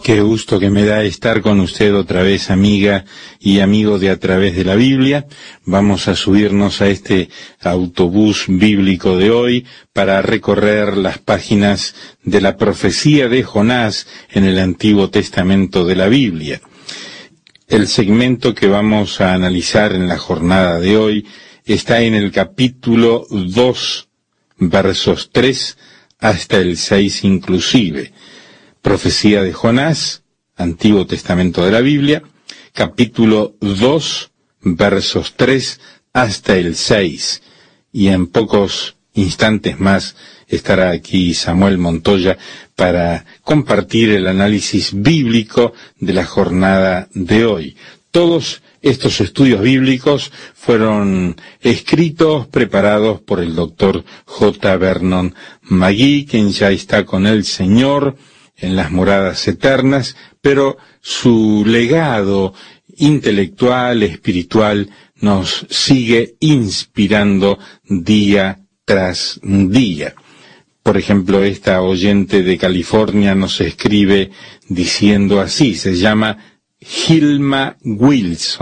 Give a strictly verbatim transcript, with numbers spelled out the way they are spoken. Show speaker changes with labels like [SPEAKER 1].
[SPEAKER 1] Qué gusto que me da estar con usted otra vez, amiga y amigo de A Través de la Biblia. Vamos a subirnos a este autobús bíblico de hoy para recorrer las páginas de la profecía de Jonás en el Antiguo Testamento de la Biblia. El segmento que vamos a analizar en la jornada de hoy está en el capítulo dos, versos tres hasta el seis inclusive. Profecía de Jonás, Antiguo Testamento de la Biblia, capítulo dos, versos tres hasta el seis. Y en pocos instantes más estará aquí Samuel Montoya para compartir el análisis bíblico de la jornada de hoy. Todos estos estudios bíblicos fueron escritos, preparados por el doctor J. Vernon McGee, quien ya está con el Señor en las moradas eternas, pero su legado intelectual, espiritual, nos sigue inspirando día tras día. Por ejemplo, esta oyente de California nos escribe diciendo así, se llama Gilma Wilson.